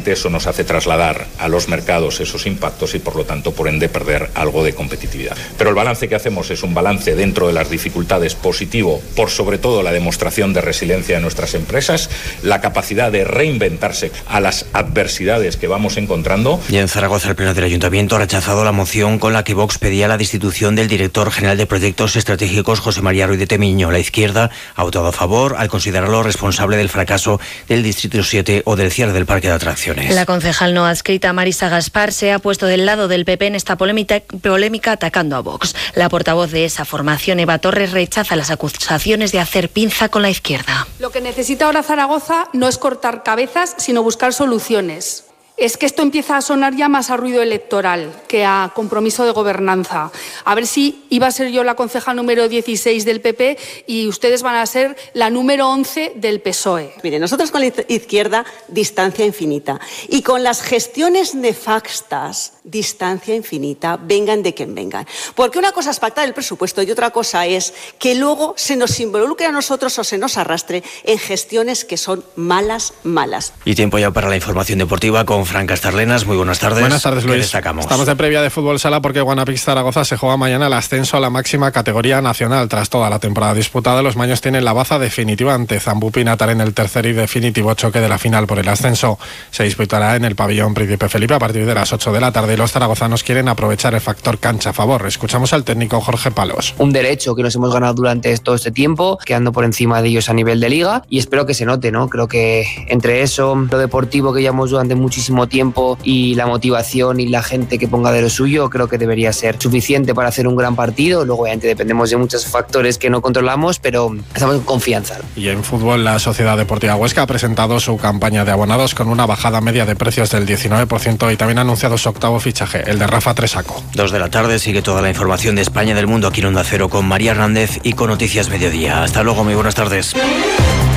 lógicamente eso nos hace trasladar a los mercados esos impactos y por lo tanto, por ende, perder algo de competitividad. Pero el balance que hacemos es un balance dentro de las dificultades positivo, por sobre todo la demostración de resiliencia de nuestras empresas, la capacidad de reinventarse a las adversidades que vamos encontrando. Y en Zaragoza, el Pleno del Ayuntamiento ha rechazado la moción con la que Vox pedía la destitución del director general de Proyectos Estratégicos, José María Ruiz de Temiño. La izquierda ha votado a favor al considerarlo responsable del fracaso del Distrito 7 o del cierre del parque de atracciones. La concejal no adscrita Marisa Gaspar se ha puesto del lado del PP en esta polémica atacando a Vox. La portavoz de esa formación, Eva Torres, rechaza las acusaciones de hacer pinza con la izquierda. Lo que necesita ahora Zaragoza no es cortar cabezas, sino buscar soluciones. Es que esto empieza a sonar ya más a ruido electoral que a compromiso de gobernanza. A ver si iba a ser yo la concejal número 16 del PP y ustedes van a ser la número 11 del PSOE. Mire, nosotros con la izquierda, distancia infinita. Y con las gestiones nefastas, distancia infinita, vengan de quien vengan. Porque una cosa es pactar el presupuesto y otra cosa es que luego se nos involucre a nosotros o se nos arrastre en gestiones que son malas. Y tiempo ya para la información deportiva con Fran Castarlenas. Muy buenas tardes. Buenas tardes, Luis. ¿Qué destacamos? Estamos de previa de fútbol sala porque Guanapix Zaragoza se juega mañana el ascenso a la máxima categoría nacional. Tras toda la temporada disputada, los maños tienen la baza definitiva ante Zambú Pinatar en el tercer y definitivo choque de la final por el ascenso. Se disputará en el pabellón Príncipe Felipe a partir de las 8 de la tarde y los zaragozanos quieren aprovechar el factor cancha a favor. Escuchamos al técnico Jorge Palos. Un derecho que nos hemos ganado durante todo este tiempo, quedando por encima de ellos a nivel de liga, y espero que se note, ¿no? Creo que entre eso, lo deportivo que llevamos durante muchísimo tiempo y la motivación y la gente que ponga de lo suyo, creo que debería ser suficiente para hacer un gran partido. Luego obviamente dependemos de muchos factores que no controlamos, pero estamos con confianza. Y en fútbol, la Sociedad Deportiva Huesca ha presentado su campaña de abonados con una bajada media de precios del 19% y también ha anunciado su octavo fichaje, el de Rafa Tresaco. 2 de la tarde, sigue toda la información de España y del mundo aquí en Onda Cero con María Hernández y con Noticias Mediodía. Hasta luego, muy buenas tardes.